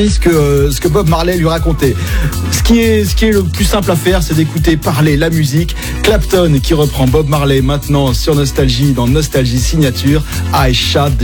ce que Bob Marley lui racontait. Ce qui est le plus simple à faire, c'est d'écouter parler la musique. Clapton qui reprend Bob Marley maintenant sur Nostalgie, dans Nostalgie Signature, I Shot